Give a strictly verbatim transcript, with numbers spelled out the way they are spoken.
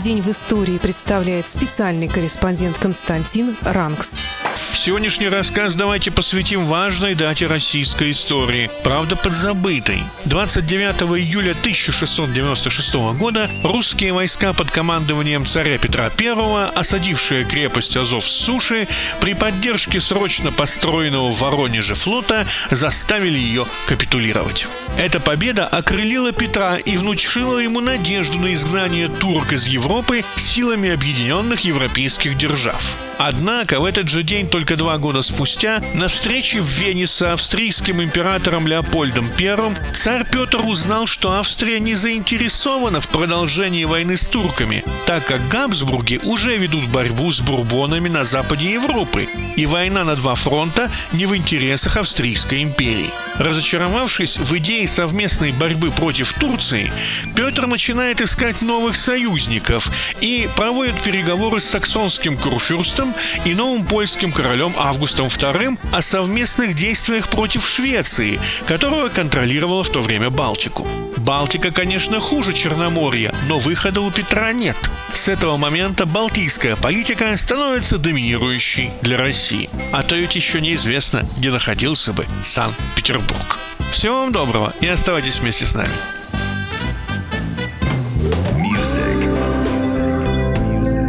день в истории представляет специальный корреспондент Константин Рангс. Сегодняшний рассказ давайте посвятим важной дате российской истории, правда подзабытой. двадцать девятого июля тысяча шестьсот девяносто шестого года русские войска под командованием царя Петра Первого, осадившие крепость Азов с суши, при поддержке срочно построенного в Воронеже флота заставили ее капитулировать. Эта победа окрылила Петра и внушила ему надежду на изгнание турок из Европы силами объединенных европейских держав. Однако в этот же день, только два года спустя, на встрече в Вене с австрийским императором Леопольдом Первым, царь Петр узнал, что Австрия не заинтересована в продолжении войны с турками, так как Габсбурги уже ведут борьбу с бурбонами на западе Европы, и война на два фронта не в интересах Австрийской империи. Разочаровавшись в идее совместной борьбы против Турции, Петр начинает искать новых союзников и проводит переговоры с саксонским курфюрстом и новым польским королем Августом Вторым о совместных действиях против Швеции, которая контролировала в то время Балтику. Балтика, конечно, хуже Черноморья, но выхода у Петра нет. С этого момента балтийская политика становится доминирующей для России. А то ведь еще неизвестно, где находился бы Санкт-Петербург. Всего вам доброго и оставайтесь вместе с нами.